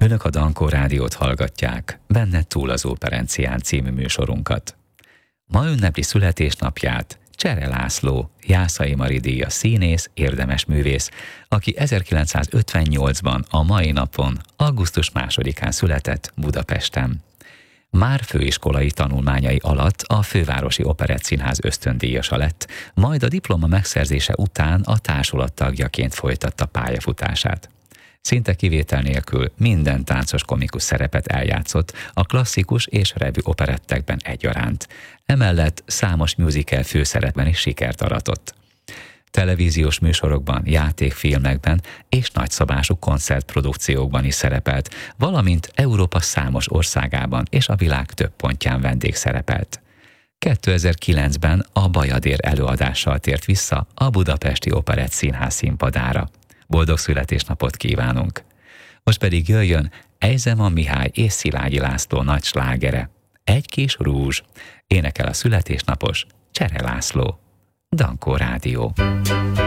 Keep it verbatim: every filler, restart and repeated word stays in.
Önök a Dankó Rádiót hallgatják, benne túl az Operencián című műsorunkat. Ma ünnepli születésnapját Csere László, Jászai Mari díjas színész, érdemes művész, aki ezerkilencszázötvennyolcban a mai napon, augusztus másodikán született Budapesten. Már főiskolai tanulmányai alatt a Fővárosi Operettszínház ösztöndíjasa lett, majd a diploma megszerzése után a társulat tagjaként folytatta pályafutását. Szinte kivétel nélkül minden táncos komikus szerepet eljátszott a klasszikus és revű operettekben egyaránt. Emellett számos musical főszerepben is sikert aratott. Televíziós műsorokban, játékfilmekben és nagyszabású koncertprodukciókban is szerepelt, valamint Európa számos országában és a világ több pontján vendégszerepelt. kétezer-kilencben a Bajadér előadással tért vissza a Budapesti Operettszínház színpadára. Boldog születésnapot kívánunk! Most pedig jöjjön Ejzeman Mihály és Szilágyi László nagy slágere, Egy kis rúzs, énekel a születésnapos Csere László. Dankó Rádió.